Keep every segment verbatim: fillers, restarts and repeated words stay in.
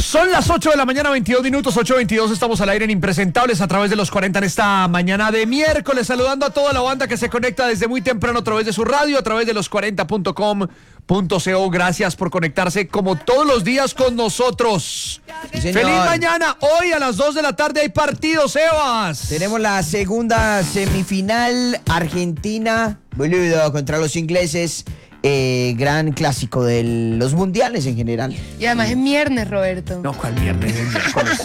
Son las ocho de la mañana, veintidós minutos, ocho veintidós, estamos al aire en Impresentables a través de los cuarenta en esta mañana de miércoles, saludando a toda la banda que se conecta desde muy temprano a través de su radio, a través de los cuarenta punto com punto co. Gracias por conectarse como todos los días con nosotros. Sí, señor. Feliz mañana. Hoy a las dos de la tarde hay partidos, Sebas. Tenemos la segunda semifinal, Argentina, boludo, contra los ingleses. Eh, gran clásico de los mundiales en general. Y además es viernes, Roberto. No, ¿cuál viernes? Es miércoles.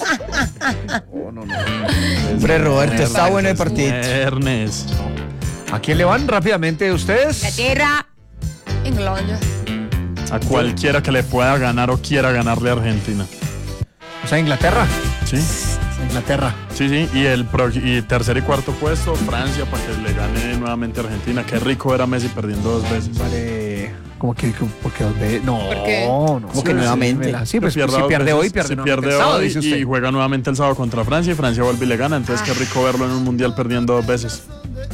No, no, no. Hombre, Roberto, está bueno el partido. Viernes. ¿A quién le van rápidamente ustedes? La tierra. Inglaterra. A cualquiera que le pueda ganar o quiera ganarle a Argentina. O sea, Inglaterra. Sí. Inglaterra. Sí, sí. Y el pro, y tercer y cuarto puesto, Francia, para que le gane nuevamente a Argentina. Qué rico era Messi perdiendo dos veces. Vale. ¿Cómo que? Porque dónde? No, ¿Por qué? no. ¿Cómo Sí, que nuevamente? Sí, pues si dos pierde veces, hoy, pierde si nuevamente pierde el sábado, hoy dice usted. y juega nuevamente el sábado contra Francia y Francia vuelve y le gana. Entonces Ah. qué rico verlo en un mundial perdiendo dos veces.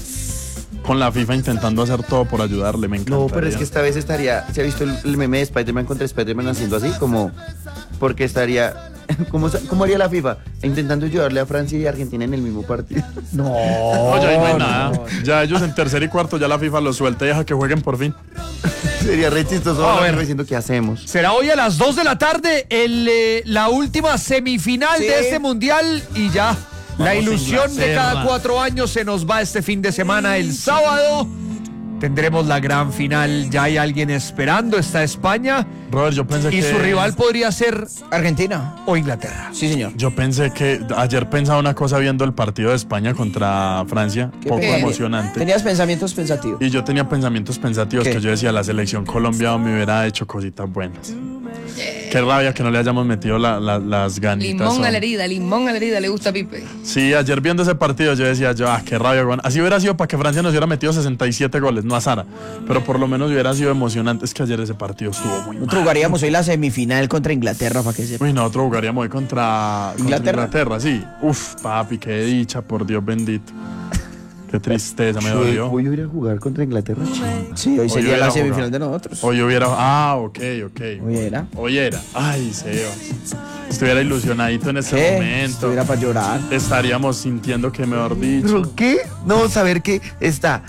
Con la FIFA intentando hacer todo por ayudarle, me encanta. No, pero es que esta vez estaría, ¿se ha visto el, el meme de Spider-Man contra Spider-Man haciendo así? Como, porque estaría, ¿cómo, ¿cómo haría la FIFA? Intentando ayudarle a Francia y Argentina en el mismo partido. No, No, ya ahí no hay no, nada. no. Ya ellos en tercer y cuarto, ya la FIFA los suelta y deja que jueguen por fin. Sería re chistoso A la ver. FIFA diciendo ¿qué hacemos? Será hoy a las dos de la tarde el, eh, la última semifinal Sí. de este mundial y ya. La Vamos, ilusión de Inglaterra. cada cuatro años se nos va este fin de semana. El sábado tendremos la gran final. Ya hay alguien esperando. Está España Robert, yo pensé y que... su rival podría ser Argentina. o Inglaterra. Sí, señor. Yo pensé que... Ayer pensaba una cosa viendo el partido de España contra Francia. ¿Qué Poco pensamiento? emocionante. Tenías pensamientos pensativos. Y yo tenía pensamientos pensativos ¿Qué? que yo decía, la selección Colombia me hubiera hecho cositas buenas. Qué rabia que no le hayamos metido la- la- las ganitas. Limón a son. la herida, limón a la herida, le gusta a Pipe. Sí, ayer viendo ese partido yo decía, yo, ah, qué rabia, weón. Así hubiera sido para que Francia nos hubiera metido sesenta y siete goles, no a Sara. Pero por lo menos hubiera sido emocionante. Es que ayer ese partido estuvo muy Nosotros mal. jugaríamos hoy la semifinal contra Inglaterra, para que sepa. Uy, nosotros jugaríamos hoy contra contra Inglaterra. Inglaterra, sí. Uf, papi, qué dicha, por Dios bendito. Qué tristeza, me dolió. Voy a ir a jugar contra Inglaterra. Sí, hoy Hoy sería hubiera la semifinal jugado. de nosotros. Hoy hubiera... Ah, ok, ok. Hoy era. Hoy era. Ay, Sebas. Estuviera ilusionadito en este ¿Qué? momento. Estuviera para llorar. Estaríamos sintiendo que, mejor dicho... ¿Pero qué? No, saber que está,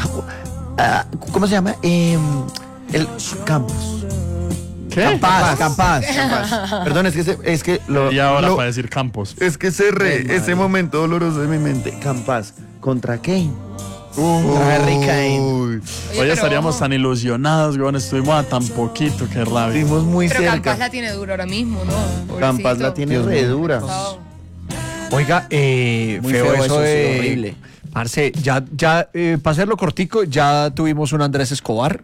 ah, ¿cómo se llama? Em, el Campos. ¿Qué? Capaz, capaz. Perdón, es que, se- es que lo, Y ahora lo- para decir Campos. es que cerré Ay, madre. ese momento doloroso de mi mente. Campas, ¿contra Kane? Contra Harry Kane. Uy, Oye, Hoy pero estaríamos ojo, tan ilusionados, weón. Estuvimos a tan poquito, qué rabia. estuvimos muy Pero Campas cerca. la tiene dura ahora mismo, ¿no? Campas Pobrecito. la tiene Dios re mío. dura. Chao. Oiga, eh, Muy feo, feo eso eso, sí, de... horrible. Parce, ya, ya eh, para hacerlo cortico, ya tuvimos un Andrés Escobar.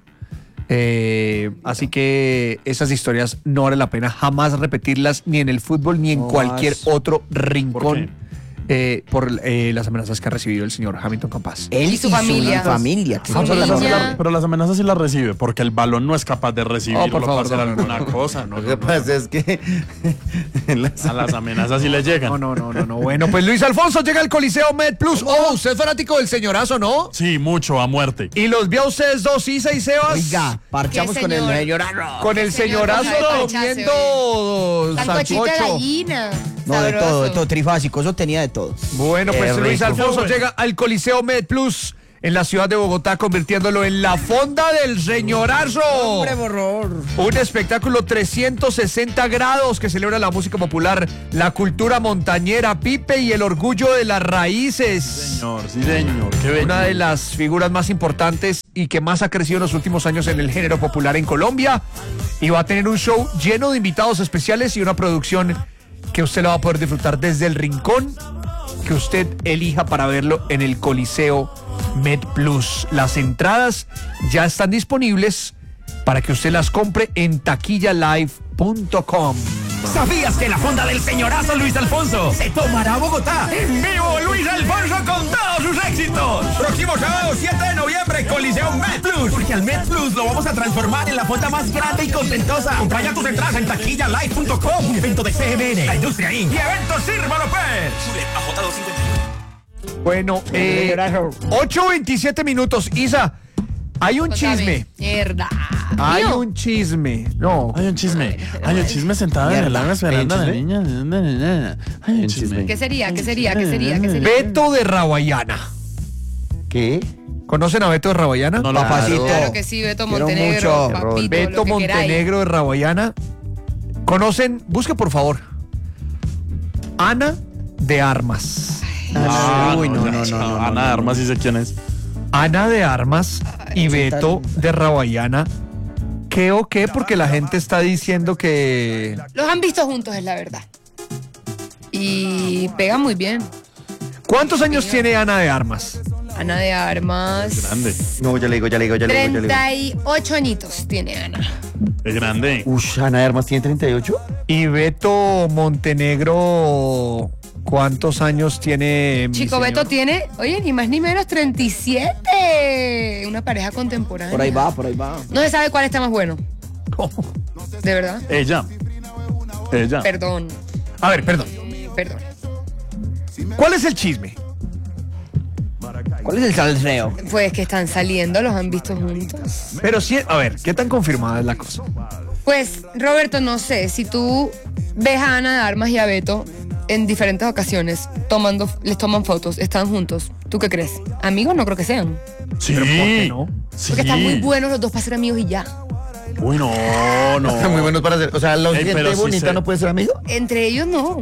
Eh, así que esas historias no vale la pena jamás repetirlas ni en el fútbol ni en No cualquier más. otro rincón ¿Por eh, por eh, las amenazas que ha recibido el señor Hamilton Campas. Él Y su familia. familia. Su Ah, pero, las, niña. pero las amenazas sí las recibe, porque el balón no es capaz de recibirlo Oh, por favor, para hacer no, no, no, alguna no. cosa. No, Lo no, que no. pasa es que en las- A las amenazas sí le llegan. No, no, no, no, no. Bueno, pues Luis Alfonso llega al Coliseo Med Plus. Oh, usted es fanático del señorazo, ¿no? Sí, mucho, a muerte. Y los vi a ustedes dos, Isa y Sebas. Oiga, parchamos ¿Qué con el señor? señor. Con el Señor, señorazo deja de parcharse, comiendo Sancochito de sancocho. gallina. No, de Sabroso. todo, de todo, trifásico, eso tenía de todo. Bueno, pues Qué Luis rico. Alfonso llega al Coliseo Med Plus en la ciudad de Bogotá, convirtiéndolo en la fonda del señorazo. horror. Un espectáculo trescientos sesenta grados que celebra la música popular, la cultura montañera, Pipe y el orgullo de las raíces. Señor, sí, señor. Qué bello. Una de las figuras más importantes y que más ha crecido en los últimos años en el género popular en Colombia. Y va a tener un show lleno de invitados especiales y una producción que usted lo va a poder disfrutar desde el rincón que usted elija para verlo en el Coliseo Med Plus. Las entradas ya están disponibles para que usted las compre en taquilla live punto com. ¿Sabías que la fonda del señorazo Luis Alfonso se tomará a Bogotá? ¡En vivo Luis Alfonso con todos sus éxitos! Próximo sábado siete de noviembre, Coliseo Med Plus. Porque al Med Plus lo vamos a transformar en la fonda más grande y contentosa. Compra ya tus entradas en taquilla live punto com. Un evento de C M N, la Industria Incorporated. Y eventos Sirva López. Bueno, eh, ocho veintisiete minutos. Isa, Hay un Contame. chisme. Mierda. Hay Mío. un chisme. No. Hay un chisme. Hay un chisme sentado en el lago esperando a la niña. Hay un chisme. ¿Qué sería? ¿Qué sería? ¿Qué sería? ¿Qué sería? Beto de Rawayana. ¿Qué? ¿Conocen a Beto de Rawayana? No, no, Papacito. Claro que sí, Beto Quiero Montenegro, mucho. papito, Beto lo que queráis. Montenegro de Rawayana. ¿Conocen? Busque por favor. Ana de Armas. Ah, Uy, no, ya, no, no, chao. no, no, Ana de Armas, sí sé quién es. Ana de Armas y Beto de Rawayana. ¿Qué o qué? Porque la gente está diciendo que... Los han visto juntos, es la verdad. Y pegan muy bien. ¿Cuántos años tiene Ana de Armas? Ana de Armas. Grande. No, ya le digo, ya le digo, ya le digo, ya le digo. treinta y ocho añitos tiene Ana. Es grande. Ush, Ana de Armas tiene treinta y ocho. Y Beto Montenegro, ¿cuántos años tiene? mi Chico señor? Beto tiene, oye, ni más ni menos treinta y siete. Una pareja contemporánea. Por ahí va, por ahí va. No se sabe cuál está más bueno. De verdad. Ella. Ella. Perdón, A ver, perdón. perdón. ¿Cuál es el chisme? ¿Cuál es el salseo? Pues que están saliendo, los han visto juntos. Pero sí, a ver, ¿qué tan confirmada es la cosa? Pues, Roberto, no sé, si tú ves a Ana de Armas y a Beto en diferentes ocasiones, tomando, les toman fotos, están juntos, ¿tú qué crees? Amigos no creo que sean. Sí. ¿Pero por qué no? Sí. Porque están muy buenos los dos para ser amigos y ya. Uy, no, no. Están muy buenos para hacer. O sea, la Ey, gente pero sí bonita sé. no puede ser amigo. Entre ellos no.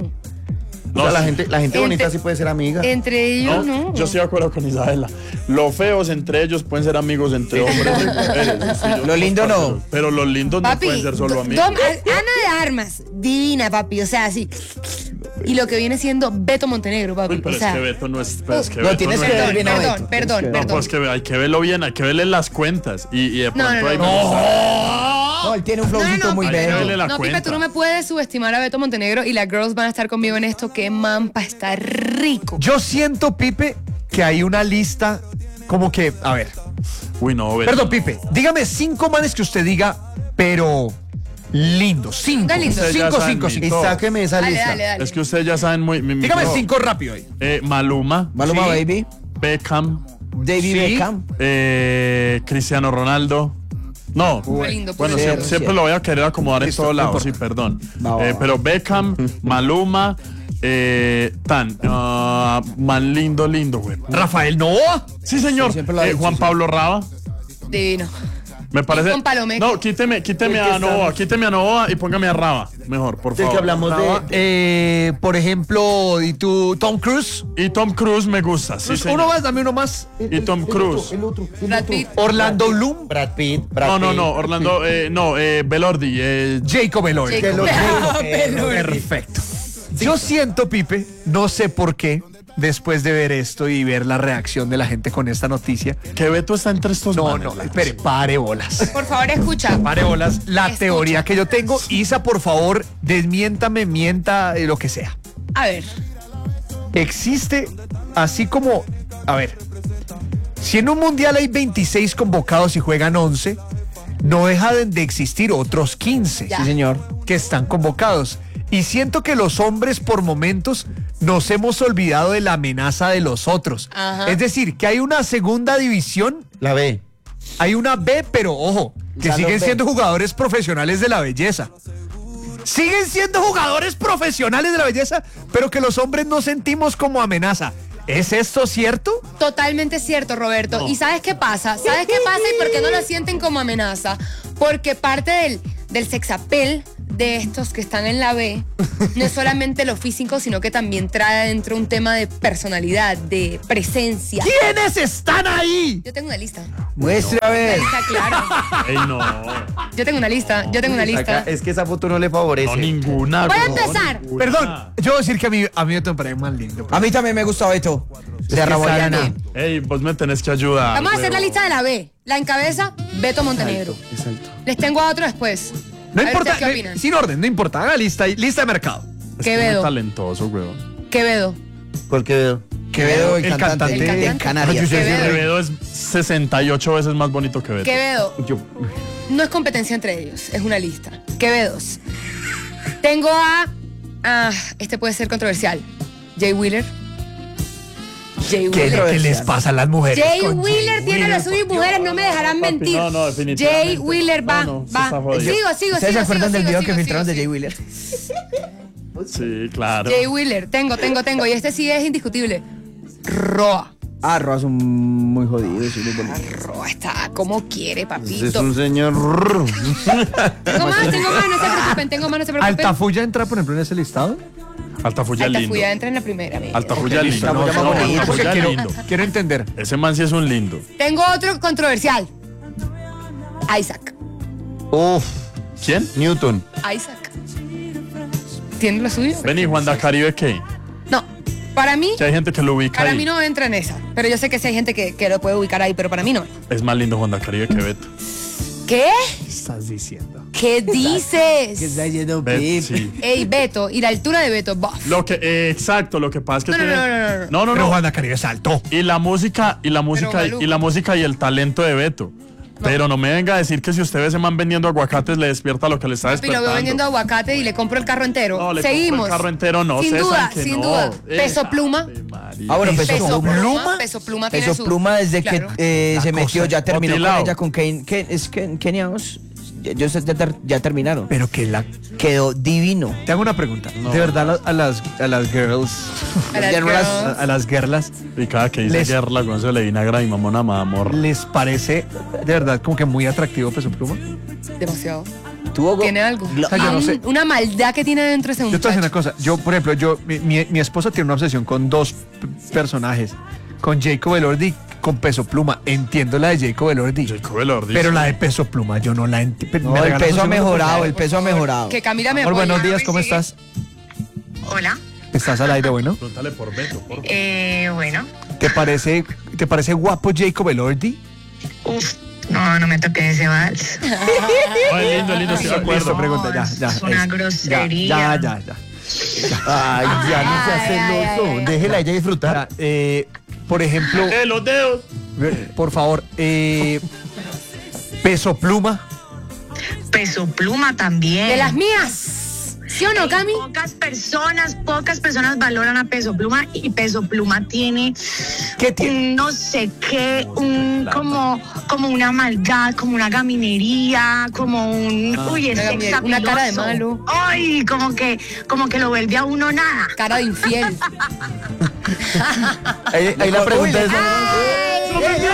O sea, la sí. gente, la gente Entre- bonita sí puede ser amiga. Entre ellos No, no. yo estoy de acuerdo con Isabela. Los feos entre ellos pueden ser amigos entre hombres y mujeres. Sí, yo- Lo lindo no. Pero los lindos no Papi, pueden ser solo do- amigos. dom- a- Ana de Armas, divina, papi, o sea, así. Y lo que viene siendo Beto Montenegro, papi. Uy, pero o sea, es que Beto no es. Pero es que No, Beto tienes no que es- ver bien a perdón, Beto. perdón, Tienes que ver. No, pues que hay que verlo bien, hay que verle las cuentas. Y, y de No, pronto no, ahí no. me gusta. No, él tiene un No, flowcito no, muy no, Hay que verle bello. la no, Pipe, cuenta. tú no me puedes subestimar a Beto Montenegro y las girls van a estar conmigo en esto. Qué mampa, está rico. Yo siento, Pipe, que hay una lista como que, a ver, Uy, no, Beto. perdón, Pipe, dígame cinco manes que usted diga, pero lindos, cinco, Está lindo. Ustedes ya cinco, saben cinco, mi- cinco. Y sáqueme esa Dale, lista. dale, dale. Es que ustedes ya saben muy. mi- mi- Dígame no. cinco rápido ahí. Eh, Maluma, Maluma Sí. Baby, Beckham, David Sí. Beckham. eh, Cristiano Ronaldo. No, Muy lindo, bueno, por siempre, cierto. siempre lo voy a querer acomodar Listo, en todos no lados, sí, importa. perdón. Va, va, Eh, va. pero Beckham, Maluma, eh, Tan, ah, man lindo, lindo, güey. Rafael Novoa. Sí, señor. Sí, siempre lo ha Eh, dicho, Juan sí. Pablo Raba. Divino. Me parece. con Palomeque. No, quíteme, quíteme El que a Novoa, estamos- quíteme a Novoa y póngame a Raba. Mejor, por Del favor. que hablamos Raba. de. Eh, por ejemplo, ¿y tú, Tom Cruise? Y Tom Cruise me gusta, sí, Pues señor. uno más, dame uno más. Y Tom Cruise. El otro, el Brad otro. Pitt. Orlando Bloom. Brad Pitt. Brad No, no, Pitt. no, Orlando, eh, no, eh, Belordi, eh, Jacob Elordi. Jacob Elordi. Perfecto. Yo siento, Pipe, no sé por qué, después de ver esto y ver la reacción de la gente con esta noticia. que Beto está entre estos No, manes, no, la- espere, pare bolas. Por favor, escucha. Pare bolas. La Escucha. teoría que yo tengo. Isa, por favor, desmiéntame, mienta, eh, lo que sea. A ver. Existe, así como, a ver, si en un mundial hay veintiséis convocados y juegan once, no dejan de existir otros quince Ya. Sí, señor. que están convocados. Y siento que los hombres por momentos nos hemos olvidado de la amenaza de los otros. Ajá. Es decir, que hay una segunda división, La B. hay una B, pero ojo, que Salón siguen B. siendo jugadores profesionales de la belleza. Siguen siendo jugadores profesionales de la belleza, pero que los hombres no sentimos como amenaza. ¿Es esto cierto? Totalmente cierto, Roberto. ¿Y sabes qué pasa? ¿Sabes qué pasa y por qué no lo sienten como amenaza? Porque parte del, del sex appeal de estos que están en la B no es solamente lo físico, sino que también trae adentro un tema de personalidad, de presencia. ¿Quiénes están ahí? Yo tengo una lista. Muestre a Una ver. lista clara. Ey, no, Yo tengo una lista. Yo tengo una lista. Acá, es que esa foto no le favorece. no ninguna. Voy a no, empezar. ninguna. Perdón, yo voy a decir que a mí, a mí me parece más lindo. A mí también me gusta Beto. De que Raboyana. sale- Ey, vos me tenés que ayudar. Vamos a hacer la huevón. lista de la B. La encabeza, Beto Montenegro. Exacto. Les tengo a otro después. No A ver, importa, ¿ustedes ¿qué eh, opinan? sin orden, no importa. Haga lista, lista de mercado. Es que Quevedo. muy talentoso, weón. Quevedo. ¿Por qué veo? Quevedo, el, El cantante, cantante. de El cantante. Canarias. Quevedo. Quevedo es sesenta y ocho veces más bonito que Beto. Quevedo. Yo. No es competencia entre ellos, es una lista. Quevedos. Tengo a. Ah, este puede ser controversial. Jay Wheeler. Jay ¿Qué, Wheeler. qué les pasa a las mujeres? Jay con Wheeler tiene lo suyo y mujeres no me dejarán Papi, mentir. no, no, definitivamente. Jay Wheeler va, No, no, usted va. está jodido. Sigo, sigo, sigo. ¿Ustedes se acuerdan sigo, del sigo, video sigo, que filtraron sigo, de Jay sigo. Wheeler? Sí, claro. Jay Wheeler, tengo, tengo, tengo. Y este sí es indiscutible. Roa. Ah, Roa son muy jodidos. Sí, muy bonitos. Roa está como quiere, Ese es papito. un señor. Tengo más, tengo más, no se preocupen, tengo más, no se preocupen. ¿Altafulla entra, por ejemplo, en ese listado? Altafulla es lindo. Altafulla entra en la primera. amiga. Altafulla es lindo. Altafulla No, más no, bonito, Porque Altafulla es quiero, lindo. quiero entender. Ese man sí es un lindo. Tengo otro controversial. Isaac. Uf, ¿Quién? Newton. Isaac. ¿Tiene lo suyo? Vení, Juan da Caribe, ¿qué? No. Para mí, Que hay gente que lo ubica para ahí. mí no entra en esa. Pero yo sé que sí hay gente que, que lo puede ubicar ahí, pero para mí no. Es más lindo Juan da Caribe que Beto. ¿Qué? Estás diciendo. ¿Qué dices? ¿Qué está diciendo Bet- Pip? sí. Ey, Beto, y la altura de Beto, bof. Lo que, eh, exacto, lo que pasa es que No, no, tiene. no, no, no, no. no, no, Pero no. Juan da Caribe saltó. Y la música, y la música, Maluco. y la música y el talento de Beto. Pero no me venga a decir que si usted ve ese man vendiendo aguacates le despierta lo que le está Papi, despertando. lo veo vendiendo aguacate y le compro el carro entero. No, le compro Seguimos. el carro entero, no, Sin César, duda, que sin no. duda. Peso Esa- pluma. Ave María. Ah, bueno, Peso, Peso pluma. Pluma. Peso pluma tiene Peso su- Pluma desde claro. que eh, La se metió, cosa. ya terminó con Motilao. ella, con Kane. Ken- es Ken- Kenia Os. Ya, yo sé, ya, ter- ya terminaron. Pero que la... Quedó divino. Te hago una pregunta. De verdad, a las, a las girls, A las Ya no las- a, girls. a las girlas, Y cada que dice Les- guerra, con eso le vinagra y mamona mamorra. ¿les parece de verdad como que muy atractivo Peso Pluma? Demasiado. Tuvo go- Tiene algo. O sea, yo no Un- sé. Una maldad que tiene dentro ese Yo te voy a decir muchacho. una cosa. Yo, por ejemplo, yo, mi, mi- mi esposa tiene una obsesión con dos p- personajes. Con Jacob Elordi, con Peso Pluma. Entiendo la de Jacob Elordi. Jacob Elordi. Pero la de Peso Pluma, yo no la entiendo. No, el peso ha mejorado, el peso ha mejorado. Que Camila me Amor, apoya. buenos días, ¿cómo estás? Hola. ¿Estás al aire, bueno? Pregúntale por Beto, por favor. Eh, bueno. ¿Te parece, ¿te parece guapo Jacob Elordi? Uf, no, no me toqué ese vals. Ay, lindo, lindo, estoy de Listo, acuerdo. pregunta, ya, ya. Es una es- grosería. Ya, ya, ya. ya. Ay, ya no se hace Ay, ay, loco. ay, ay. Déjela a ella disfrutar. Ya, eh, por ejemplo, ¡Eh, los dedos! por favor, eh, Peso Pluma. Peso Pluma también. De las mías. ¿Sí o no, Ey, Cami? Pocas personas, pocas personas valoran a Peso Pluma y Peso Pluma tiene, ¿Qué tiene? un no sé qué, un como, como una maldad, como una gaminería, como un, uy, es Una sex gaminería, una cara de apiloso. malo. Ay, como que, como que lo vuelve a uno nada. Cara de infiel. Ahí, ahí la pregunta es. ¡Se ofendió!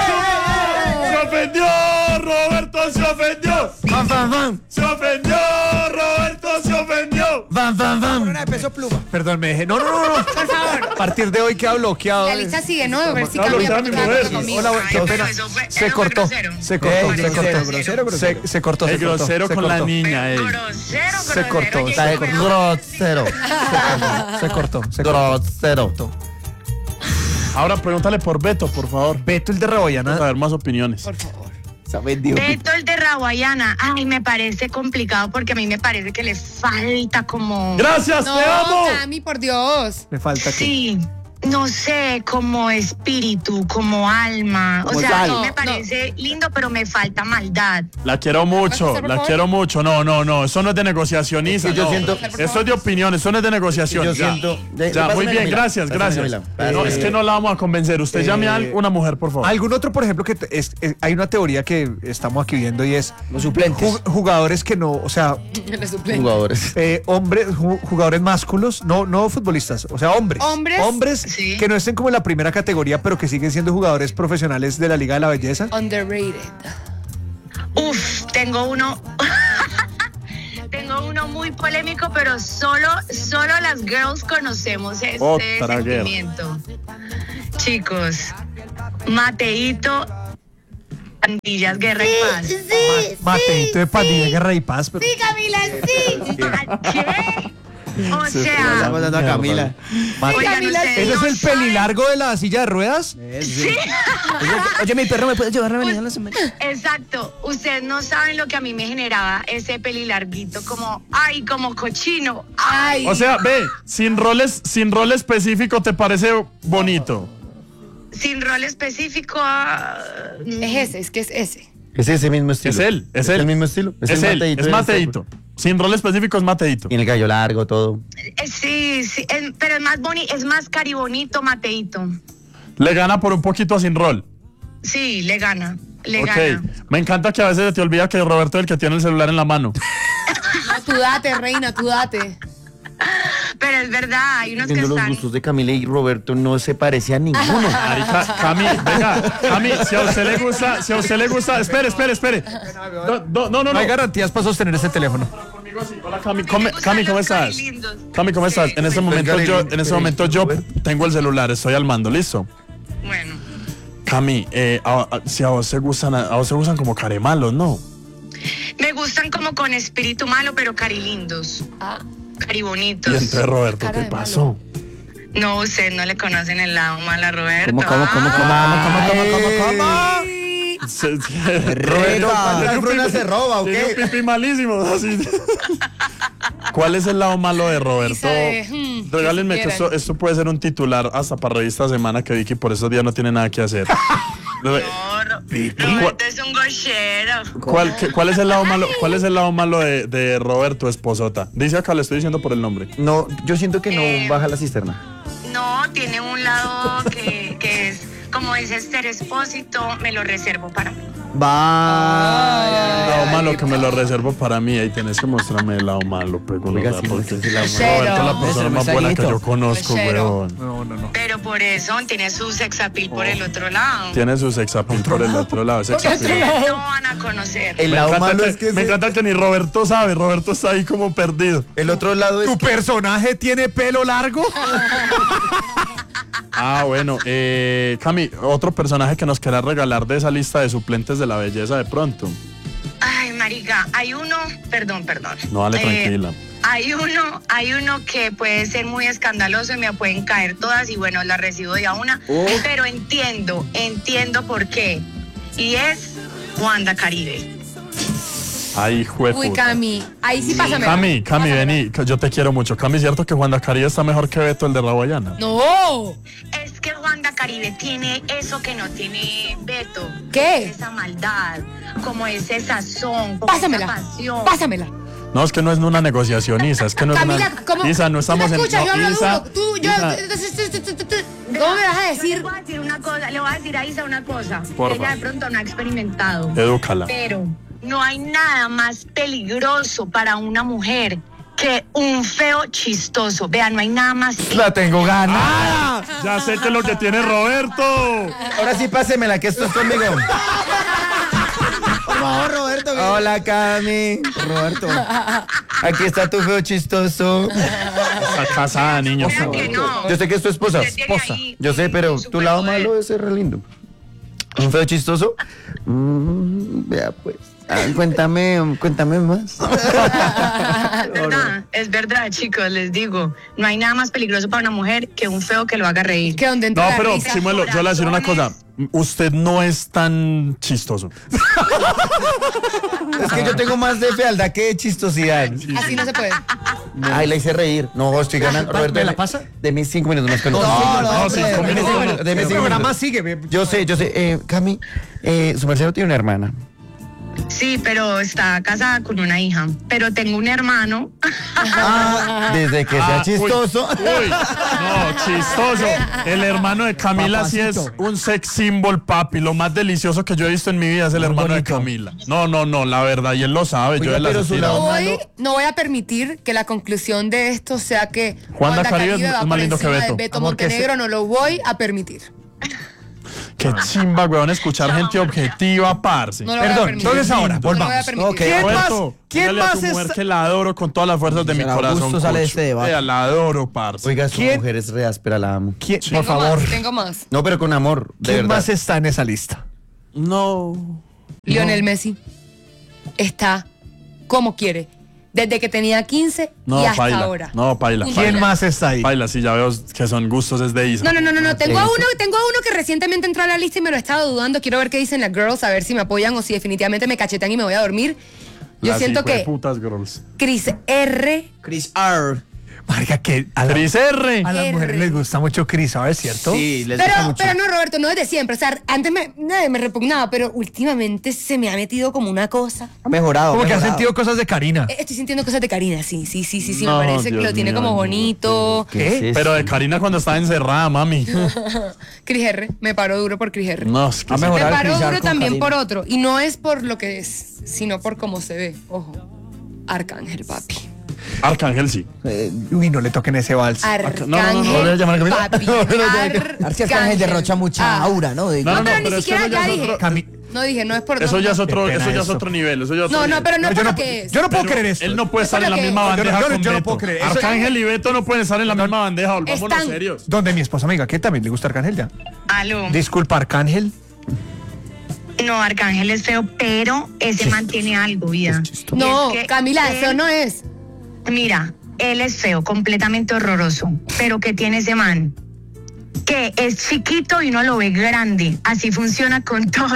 ¡Se ofendió! ¡Roberto se ofendió! ¡Van, van, van! ¡Se ofendió! ¡Roberto se ofendió! ¡Van, van, van! Una de Peso Pluma. Perdón, me dejé. No, no, no, no. Por favor. A partir de hoy queda bloqueado. La lista sigue, ¿no? A ver si No, lo cambia usaba porque mi está de mujer. acuerdo conmigo. Hola, qué Ay, pena. eso fue- Se eso fue cortó. grosero. Se cortó, Ey, se grosero, cortó. grosero, grosero. Se, se cortó, El se cortó. grosero se con la cortó. niña, ey. Grosero, Se grosero, cortó, oye, está de eso me- Grosero. Se cortó, se cortó. Grosero. Ahora pregúntale por Beto, por favor. Beto el de Vamos a Raboyana. ver más opiniones. Por favor. Está vendido. Beto el de Raguayana, ay, me parece complicado porque a mí me parece que le falta como... ¡Gracias! No, ¡Te amo! Cami, por Dios. Me falta que. Sí, no sé, como espíritu, como alma. O Como sea, sal. a mí me No, parece lindo, pero me falta maldad. La quiero mucho, ¿Puedes hacer, por la favor? quiero mucho. No, no, no, eso no es de negociacionista. Es que yo no. siento- Eso es de opinión, eso no es de negociación. Yo ya. siento- de- Ya, pásame muy a bien, Camila, gracias, pásame a gracias. Camila. No, Eh, es que no la vamos a convencer. Usted llame a eh, una mujer, por favor. Algún otro, por ejemplo, que te- es- es- hay una teoría que estamos aquí viendo y es Los suplentes. ju- jugadores que no, o sea, Le suplente. Jugadores. eh, hombres, ju- jugadores másculos, no, no futbolistas, o sea, hombres. Hombres. Hombres Sí. que no estén como en la primera categoría, pero que siguen siendo jugadores profesionales de la Liga de la Belleza. Underrated. Uf, tengo uno... Tengo uno muy polémico, pero solo, solo las girls conocemos este Otra guerra. sentimiento. Chicos, Mateito, Pandillas, Guerra y Paz. Mateito de Padilla, Guerra y Paz. Pero... Camila, sí. ¿Qué? O Está sea, mandando a Camila. oigan, Camila, ustedes ¿Ese es no el saben- pelilargo de la silla de ruedas? Sí. Oye, oye, mi perro, ¿me puedes llevar la avenida a la semana? Exacto, ustedes no saben lo que a mí me generaba ese pelilarguito, como, ay, como cochino. Ay. O sea, ve, sin roles, sin rol específico, ¿te parece bonito? Sin rol específico. ah, Es ese, es que es ese. Es ese mismo estilo. Es él, es él. el mismo estilo. Es, el él, Mateito es de Mateito. Sin rol específico es Mateito. Y en el gallo largo, todo. eh, sí, sí, es- pero es más bonito, es más caribonito, Mateito. Le gana por un poquito a Sin Roll. Sí, le gana. Le Ok, gana. me encanta que a veces se te olvida que Roberto es el que tiene el celular en la mano. No, tú date, reina, tú date. Pero es verdad, hay unos que Viendo los están. gustos de Camila y Roberto no se parece a ninguno. Marica, Cami, venga, Cami, si a usted le gusta, si a usted le gusta, espere, espere, espere. No, no, no, no. No hay no. garantías para sostener ese teléfono. Hola, Cami, ¿cómo, Cami, ¿cómo estás? Lindos. Cami, ¿cómo estás? En este momento yo, en este momento yo tengo el celular, estoy al mando, ¿listo? Bueno, Cami, eh, a- a- si a vos te gustan, a vos te gustan como caremalos, ¿no? me gustan como con espíritu malo, pero carilindos. Ah, Y Caribonitos. entonces, Roberto, Cara ¿qué de pasó? No, ustedes no le conocen el lado malo a Roberto. ¿Cómo, cómo, cómo, cómo, Ah, cómo, cómo, cómo, cómo, cómo? Se- Roberto, ¿cuántas brunas se roba o Tiene qué? un pipí malísimo, así. ¿Cuál es el lado malo de Roberto? Isa de, hmm, Regálenme que que esto, esto puede ser un titular hasta para revista Semana que Vicky por esos días no tiene nada que hacer. no, Ro- Roberto es un gochero. ¿Cuál, qué- cuál es el lado malo, cuál es el lado malo de, de Roberto Esposota? Dice acá, le estoy diciendo por el nombre. No, yo siento que no Eh, baja la cisterna. No, tiene un lado que, que es, como dice Esther Espósito, me lo reservo para mí. Vaya. El lado malo que me lo reservo para mí. Ahí tenés que mostrarme el lado malo, pues, con Oiga, los- sí, porque ese es el lado malo. Roberto es la persona Ese más buena que yo mensajito. conozco, Mesero. weón. No, no, no. Pero por eso tiene su sexapil por el otro lado. Tiene su sexapil por el otro lado. sexapil. Ustedes no van a conocer. El Me lado encanta, malo que, es que me ese- encanta que ni Roberto sabe. Roberto está ahí como perdido. el otro lado es ¿Tu que- personaje tiene pelo largo? Ah, bueno. Eh, Cami, otro personaje que nos querrá regalar de esa lista de suplentes de la belleza de pronto. Ay, marica, hay uno, perdón, perdón. No, dale, Eh, tranquila. Hay uno, hay uno que puede ser muy escandaloso y me pueden caer todas y bueno, la recibo de a una, pero entiendo, entiendo por qué. Y es Wanda Caribe. Ay, jue uy, puta. Cami, ahí sí pásame. Cami, Cami, vení, que yo te quiero mucho. Cami, ¿cierto que Juan Dacarí está mejor que Beto, el de Raguayana? No. Es que Wanda Caribe tiene eso que no tiene Beto. ¿Qué? Esa maldad, como ese sazón, como Pásamela. esa pasión. Pásamela. No, es que no es una negociación, Isa, es que no es Camila, una... ¿cómo? Isa, no estamos ¿Tú me en... escuchas? no, Yo hablo Isa, duro. Tú, yo... Isa, ¿Cómo me vas a Yo le decir? voy a decir una cosa, le voy a decir a Isa una cosa. Porfa. Ella de pronto no ha experimentado. edúcala. Pero no hay nada más peligroso para una mujer que un feo chistoso. Vea, no hay nada más. La tengo ganada. ¡Ah! Ya sé que es lo que tiene Roberto. Ahora sí pásemela, que esto es conmigo. Por favor, Roberto. Hola, Cami. Roberto. Aquí está tu feo chistoso. Está casada, niño. Vea que no. Yo sé que es tu esposa. Usted tiene Esposa. ahí Yo sé, un pero tu lado superpoder. malo es ser re lindo. Un feo chistoso. Mm, vea, pues. Ah, cuéntame, cuéntame más. Es verdad, es verdad, chicos, les digo. No hay nada más peligroso para una mujer que un feo que lo haga reír. Que donde entra No, la pero risa. Chimuelo, yo le voy a decir una cosa. Usted no es tan chistoso. Es que yo tengo más de fealdad que de chistosidad. Así no se puede. Ay, la hice reír. No, estoy ganando. ¿Me Roberto, la pasa? De mis cinco minutos más con No, nosotros. no, no, hombre, cinco deme minutos, cinco no. minutos. Deme El cinco programa minutos. sigue. ve- Yo sé, yo sé. Eh, Cami, eh, su merced tiene una hermana. Sí, pero está casada con una hija. Pero tengo un hermano. Ah, desde que sea Ah, chistoso. Uy, uy, no, chistoso. El hermano de Camila sí es Papacito. un sex symbol, papi. Lo más delicioso que yo he visto en mi vida es el hermano bonito. de Camila. No, no, no, la verdad, y él lo sabe. yo Oiga, de la pero su asesina. lado- Hoy malo. no voy a permitir que la conclusión de esto sea que Juanda Caribe es va más por lindo que encima de Beto. Beto Amor, que Montenegro, no lo voy a permitir. Qué chimba, weón, escuchar gente objetiva, parce. No lo voy a Perdón, permitir. entonces ahora, No lo voy a volvamos. permitir. Ok. ¿Quién más? Roberto, ¿Quién dígale a más tu mujer está- que la adoro con todas las fuerzas de mi Será corazón. gusto sale cucho. este debate. Vea, la adoro, parce. Oiga, su ¿Quién? mujer es re áspera, la amo. ¿Quién, por Tengo favor, más, tengo más. No, pero con amor, de ¿quién verdad. más está en esa lista? No. Lionel Messi está como quiere. Desde que tenía quince No, y hasta paila. ahora. No, paila. ¿Quién ¿Quién paila. más está ahí? Paila, sí, ya veo que son gustos desde Isa. No, no, no, no, no. Tengo a Eso. uno, tengo a uno que recientemente entró a la lista y me lo he estado dudando. Quiero ver qué dicen las girls, a ver si me apoyan o si definitivamente me cachetan y me voy a dormir. Yo Las siento que hijueputas girls. Chris R Chris R. Marica, que a, la- Cris R. a las mujeres les gusta mucho Chris, ¿sabes? ¿Cierto? Sí, les gusta Pero, mucho. pero no, Roberto, no desde siempre. O sea, antes me, eh, me repugnaba, pero últimamente se me ha metido como una cosa. Ha mejorado. Como ha que has mejorado. sentido cosas de Karina. Eh, Estoy sintiendo cosas de Karina, sí, sí, sí, sí, sí, No, me parece que Dios lo tiene mío, como no. bonito. ¿Qué es eso? Pero de Karina cuando estaba encerrada, mami. Chris R, me paró duro por Chris R. No, es que Ha sí. Me mejorado. paró Crisar duro con también Karina. por otro. Y no es por lo que es, sino por cómo se ve. Ojo. Arcángel, papi. Arcángel sí. Eh, Uy, no le toquen ese vals. Arcángel, no, no, no, voy a llamar a Camila. papi. Arce Arcángel derrocha mucha Ah. aura, ¿no? De- No, No, no, pero pero ni es que siquiera eso ya ya es dije. otro- Cami- No dije, no es por. Eso no, ya es no. otro, Qué pena eso ya es eso. otro nivel. Eso ya es otro No, no, nivel. pero no es yo por no, lo que es. yo no puedo Pero creer esto. Él no puede Eso estar es en lo la que misma es. Yo no- bandeja yo no- con yo no Beto. puedo creer. Eso- Arcángel y Beto no pueden estar en la misma bandeja, volvámonos Están serios. donde mi esposa amiga, que también le gusta Arcángel ya. Aló. Disculpa, Arcángel. No, Arcángel es feo, pero ese mantiene algo, vida. No, Y es que Camila, él- eso no es. Mira, él es feo, completamente horroroso. Pero ¿qué tiene ese man? Que es chiquito y uno lo ve grande. Así funciona con todo.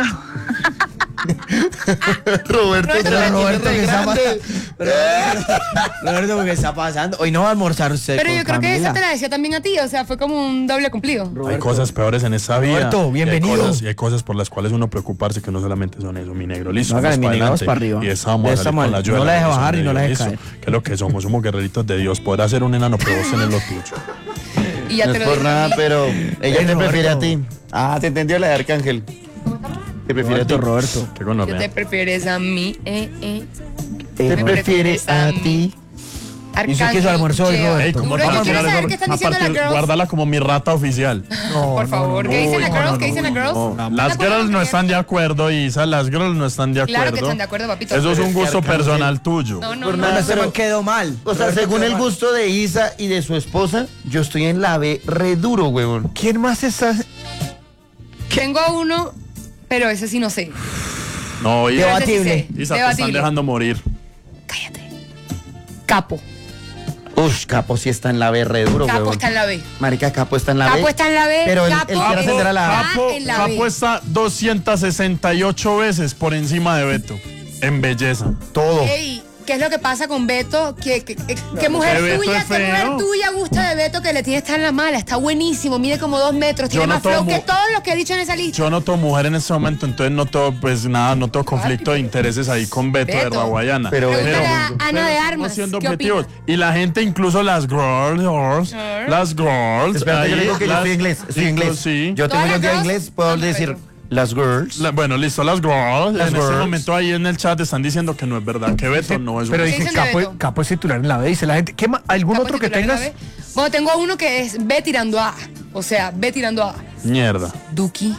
Roberto, Roberto, Pero Roberto, Roberto, ¿qué está grande. pasando? Pero, Roberto, ¿qué está pasando? Hoy no va a almorzar usted Pero con yo creo que Camila. esa te la decía también a ti, o sea, fue como un doble cumplido. Hay cosas peores en esta vida. Roberto, bienvenido. Y hay, cosas, y hay cosas por las cuales uno preocuparse que no solamente son eso, mi negro. Listo, No hagan vamos mi para negro, vamos adelante. para arriba. Y estamos Ya estamos con la al- ayuda no de la deje bendición bajar y de no la Dios, deje listo. caer. Que es lo que somos, somos guerreritos de Dios. Podrá ser un enano, pero vos tenés lo tuyo. Y ya No te es lo por dije a nada, mí. pero ella te Roberto. prefiere a ti. Ah, te entendió la de Arcángel. Te prefiere a ti. Roberto, Roberto. Qué Yo gonorrea. te prefieres a mí, eh, eh. Te Me prefiere a ti. ¿Y usted qué hizo almuerzo hoy, Arcángel, Roberto? Ey, ¿cómo Duro, vamos yo a quiero mirar saber eso? qué están diciendo las Aparte, girls. guárdala como mi rata oficial. Por favor, ¿qué dicen las girls? ¿Qué dicen las girls? No, ¿Están de las acuerdo girls con no que- están de acuerdo, Isa. Las girls no están de acuerdo. Claro que están de acuerdo, papito. Eso es Pero un es que gusto Arcángel- personal tuyo. No, no, Por no. nada, Pero se pero- me quedó mal. O sea, Roberto según quedó el mal. gusto de Isa y de su esposa, yo estoy en la B re duro, huevón. ¿Quién más está? Tengo uno, pero ese sí no sé. No, Isa, Debatible. Ese sí sé. Isa, te están Debatible. dejando morir. Cállate. Capo. Ush, Capo sí está en la B re duro, Capo huevón. está en la B. Marica, Capo está en la B. Capo está en la B. Pero él, Capo él quiere ascender a la A. está Capo, en la Capo B. está doscientas sesenta y ocho veces por encima de Beto. En belleza. Todo. Ey, ¿qué es lo que pasa con Beto? ¿Qué, qué, qué- qué mujer que Beto tuya, es qué mujer feo. tuya gusta de Beto que le tiene estar en la mala? Está buenísimo, mide como dos metros, Yo tiene no más flow tomo- que todos los que he dicho en esa lista. Yo no tengo mujer en este momento, entonces no tengo, pues nada, no tengo conflicto de intereses ahí con Beto, de Beto. Raguayana. Pero- Pregúntale a Ana pero de estamos Armas. siendo ¿Qué objetivos. opina? Y la gente, incluso las girls, girls, Girl. las girls. Espérate, yo ahí, digo que yo las- estoy inglés. Estoy incluso, inglés. Sí. Yo tengo Todas yo las día girls inglés, puedo son decir perfecto. las girls. La- bueno, listo, las girls. Las en este girls. momento ahí en el chat están diciendo que no es verdad, que Beto no es Pero un- ¿Qué dice dicen de Capo, Beto? Capo es titular en la B, dice la gente. ¿Qué ma- ¿Algún Capo otro que titular en la tengas? B. Bueno, tengo uno que es B tirando a. O sea, B tirando a. Mierda. Duki.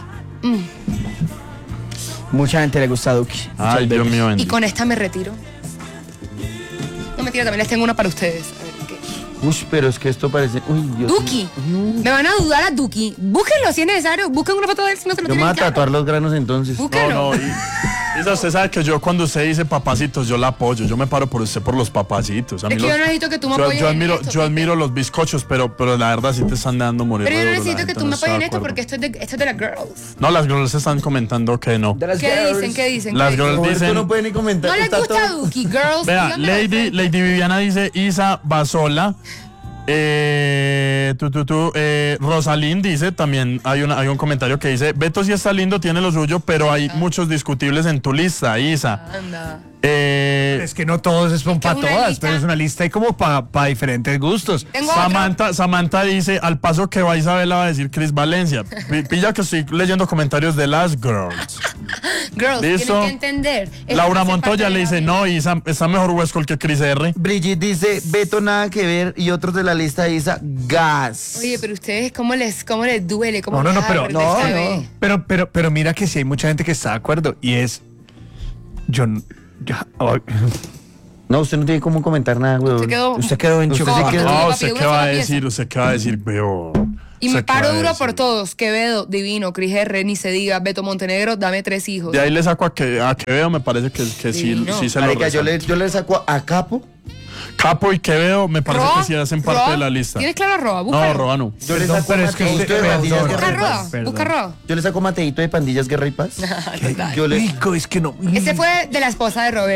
Mucha gente le gusta a Duki. Muchas Ay, Dios veces. mío, Y bendito. con esta me retiro. No mentira, también les tengo una para ustedes. A ver, ¿qué? Uy, pero es que esto parece. Uy, Dios. Duki. Me van a dudar a Duki. Búsquenlo si es necesario. Busquen una foto de él si no se lo Yo me voy tienen a claro. tatuar los granos entonces. Búsquenlo. No, no, y- Isa, usted sabe que yo cuando usted dice papacitos, yo la apoyo. Yo me paro por usted por los papacitos. A mí Es que los- yo no necesito que tú me yo, apoyes yo en admiro, esto, yo admiro los bizcochos, pero, pero la verdad sí te están dando morir. Pero yo no de duro, la necesito que gente tú no me está apoyes en de esto acuerdo. porque esto es de, esto es de las girls. No, las girls están comentando que no. De las ¿Qué girls. dicen? ¿Qué dicen? Las ¿Qué girls dicen? Roberto dicen. no puede ni comentar. No les está gusta todo- Duki, girls. Vea, díganmelo de Lady, frente. Lady Viviana dice Isa Basola. Eh, tú, tú, tú, eh, Rosalín dice también, hay, una, hay un comentario que dice, Beto sí está lindo, tiene lo suyo, pero hay muchos discutibles en tu lista, Isa. Anda. Eh, Es que no todos son que para una todas, lista- pero es una lista ahí como para diferentes gustos. Tengo otro. Samantha, Samantha dice, al paso que va Isabela va a decir Cris Valencia. Pi- Pilla que estoy leyendo comentarios de las girls. Girls, Listo. tienen que entender. Esto Laura hace Montoya parte le de dice, la no, Isa, está mejor Huescol que Cris R. Brigitte dice, Beto nada que ver. Y otros de la lista dice, gas. Oye, pero ustedes, ¿cómo les, cómo les duele? ¿Cómo No, no, les no, pero- arde no, esta no. vez? Pero, pero, pero mira que sí hay mucha gente que está de acuerdo y es. Yo. n- ya- oh, No, usted no tiene cómo comentar nada, weón. Se quedó. Usted quedó en Usted chocolate. se quedó- No, No, papi, ¿usted una qué va a sola pieza. decir? ¿Usted qué va a decir? Veo. Y ¿Usted me qué va paro a duro decir? por todos. Quevedo, divino. Cris R, ni se diga. Beto Montenegro, dame tres hijos. De ahí le saco a que, a Quevedo, me parece que, que sí, Divino. sí se lo Marica, yo resalto. le, yo le saco a Capo. Capo y Quevedo me parece Roa, que sí hacen parte Roa, de la lista. ¿Tienes claro a Roa? No, Búscalo. Roa no. Yo le Perdón, saco pero es que Mateito usted- de perdón, Pandillas Busca Guerra y Roa. Paz. Perdón. Busca Roa. Yo le saco Mateito de Pandillas Guerra y Paz. Total. Yo le... rico, es que no. Ese fue de la esposa de Roberto.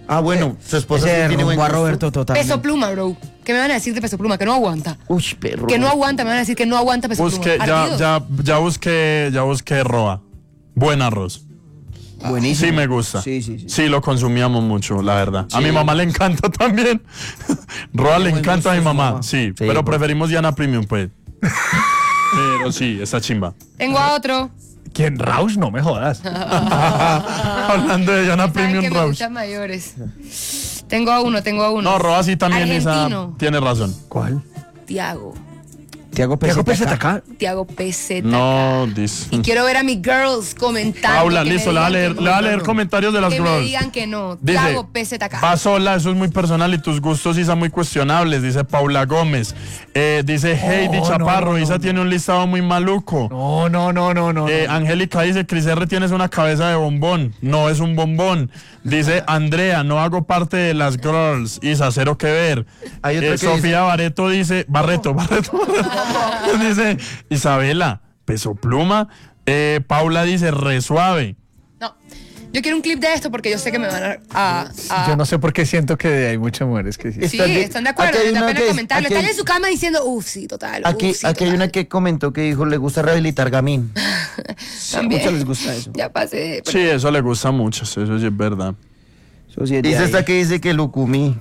Ah, bueno, su esposa Ese sí tiene buen derrumbó a gusto. Roberto totalmente. Peso Pluma, bro. ¿Qué me van a decir de Peso Pluma? Que no aguanta. Uy, perro. Que no aguanta, me van a decir que no aguanta Peso Busque, Pluma. ya, Ardido. ya, ya busqué, ya busqué Roa. Buen arroz. Buenísimo. Sí me gusta. Sí, sí, sí. Sí, lo consumíamos mucho, la verdad. A Sí. mi mamá le encanta también. Roa le buen encanta a mi gusto su mamá. mamá. Sí, Sí, pero pues. preferimos Diana Premium, pues. Pero sí, está chimba. Tengo a otro. ¿Quién? Rausch, no me jodas. Hablando de Diana Saben Premium que me Rose. gustan mayores. Tengo a uno, tengo a uno. No, Roa sí también esa, Argentino. tiene razón. ¿Cuál? Tiago. Tiago Tiago Peseta Peseta acá. Tiago Peseta. No, dice. Y quiero ver a mis girls comentando. Paula, que me listo, le va a digan leer, que le va a no. leer comentarios de las Que me girls. digan que no. Dice, Tiago Peseta acá. va sola, eso es muy personal y tus gustos Isa muy cuestionables, dice Paula Gómez. Eh, dice Heidi no, Chaparro, no, Isa no. tiene un listado muy maluco. No, no, no, no, no. Eh, no. Angélica dice, Cris R tienes una cabeza de bombón. No es un bombón. Dice Andrea, no hago parte de las girls. Isa, cero que ver. Hay otra Eh, que Sofía dice- Barreto dice, Barreto, Barreto. dice Isabela, Peso Pluma. Eh, Paula dice, re suave. No. Yo quiero un clip de esto porque yo sé que me van a. a- a- Yo no sé por qué siento que hay muchas mujeres que sí. Sí, Están de- están de acuerdo. aquí hay Me da una pena que- comentarlo. aquí Están hay- en su cama diciendo, uff, sí, total. Aquí, uf, sí, aquí hay total". una que comentó que dijo le gusta rehabilitar gamín. A También. muchos les gusta eso. Ya pasé. Sí, eso le gusta mucho, eso sí es verdad. Eso sí es de Dice ahí. esta que dice que Lucumí.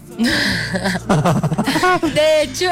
De hecho,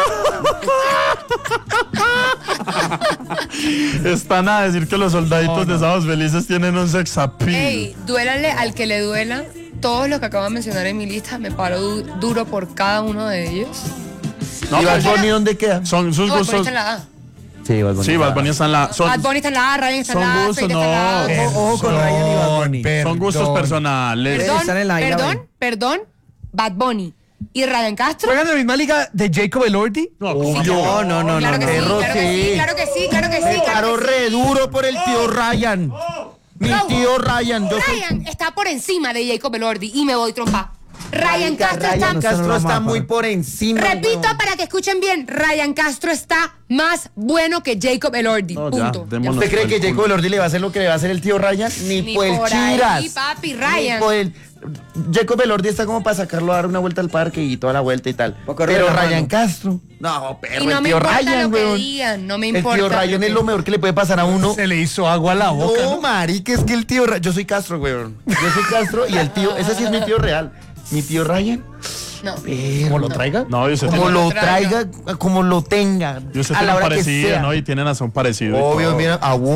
Están a decir que los soldaditos de Sábados Felices tienen un sex appeal. hey, duélale al que le duela. Todos los que acabo de mencionar en mi lista, me paro du- duro por cada uno de ellos. No, ¿Y Bad pues, Bunny dónde queda? son sus No, Bad Bunny gustos. está en la A. Sí, Bad Bunny. Sí, Bad Bunny está en la. Son, Bad Bunny está en la A, Ryan está en son la A, gustos, Fate está en la A. no. Ojo, ojo con Ryan y Bad Bunny. son gustos Perdón. personales. Perdón. Perdón, están en la A y la perdón, B. perdón, Bad Bunny y Ryan Castro. ¿Juegan en la misma liga de Jacob Elordi? No, No, no, no, Claro no. que sí, perro, claro que sí. sí, claro que sí, claro que sí. Me claro paro que sí. re duro por el tío Ryan. Mi No. tío Ryan. Yo soy- Ryan está por encima de Jacob Elordi y me voy trompa. Ryan Castro Ryan está... no Castro la está mapa. muy por encima. Repito weón. para que escuchen bien, Ryan Castro está más bueno que Jacob Elordi. No, ya, Punto. démonos. ¿Usted cree por que el culo. Jacob Elordi le va a hacer lo que le va a hacer el tío Ryan? Ni, Ni por el por ahí, chiras. papi, Ni Ryan. por el- Jacob Elordi está como para sacarlo a dar una vuelta al parque y toda la vuelta y tal. Pa' correr Pero la Ryan mano. Castro. No, perro, Y no el me tío importa Ryan, lo que weón. digan, no me El importa. tío Ryan lo es que- lo mejor que le puede pasar a uno. Se le hizo agua a la boca. No, ¿no? marica, es que el tío Ra- yo soy Castro, weón. Yo soy Castro y el tío, ese sí es mi tío real. Mi tío Ryan, No. ¿Cómo lo traiga? No, y usted como tiene, lo traiga. traiga, como lo tenga, y usted a tiene la un hora que parecido, sea. ¿no? Y tienen a son parecido. y Obvio, todo. mira, abu.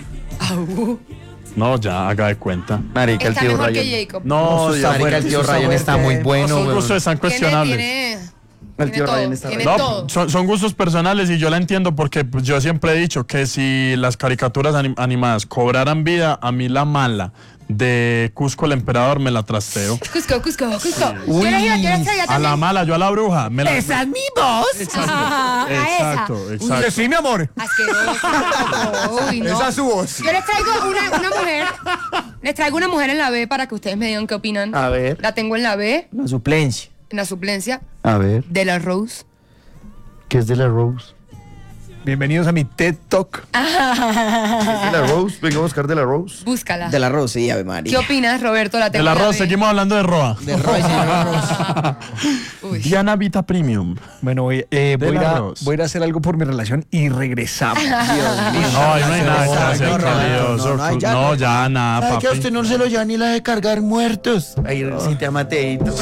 No, ya, haga de cuenta. Marica, el Está tío mejor Ryan. que Jacob. No, No, Dios, marica, fuerte, el tío eso está Ryan está fuerte. muy bueno, sus weón. gustos están Tiene, cuestionables. tiene, El tiene tío todo, Ryan está tiene re- No, todo. son, son gustos personales y yo la entiendo porque pues, yo siempre he dicho que si las caricaturas anim- animadas cobraran vida, a mí la mala de Cusco el Emperador me la trasteo. Cusco, Cusco, Cusco. Uy, yo les iba, yo les traía A la también. mala, yo a la bruja. Me la, ¡Esa es mi voz! Ah, a esa. exacto, exacto. Sí, mi amor. Asqueroso. Uy, no. Esa es su voz. Yo les traigo una, una mujer. Les traigo una mujer en la B para que ustedes me digan qué opinan. A ver. La tengo en la B, La suplencia. en la suplencia, A ver, de la Rose. ¿qué es de la Rose? Bienvenidos a mi TED Talk. ¿Qué es de la Rose? Venga a buscar de la Rose. Búscala. De la Rosa, sí, Ave ¿Qué María. opinas, Roberto? La El tengo en la arroz, B. seguimos hablando de Roa. De Roy, sí, de Rosa. Uy. Diana Vita Premium. Bueno, voy, eh, voy, Del a, ir a- arroz. voy a ir a hacer algo por mi relación y regresamos. Dios mío. No, ahí no hay nada que no, hacer, no, querido. no, no, no, ya No, no. ya nada, ¿Sabe que a papi. usted no se lo lleva ni la de cargar muertos? Ahí sí te amateito.